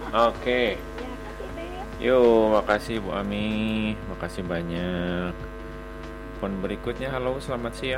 Oke. Ya, kasih Dek. Yuk, makasih Bu Ami. Makasih banyak. Phone berikutnya, halo, selamat siang.